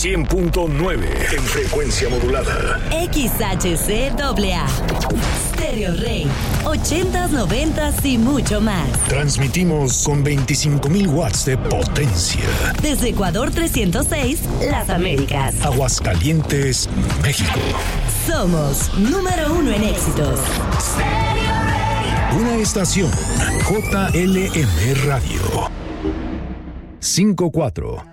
100.9 en frecuencia modulada. XHCAA. Stereo Rey. 80s, 90s y mucho más. Transmitimos con 25,000 watts de potencia. Desde Ecuador 306, Las Américas. Aguascalientes, México. Somos número 1 en éxitos. Una estación JLM Radio. 54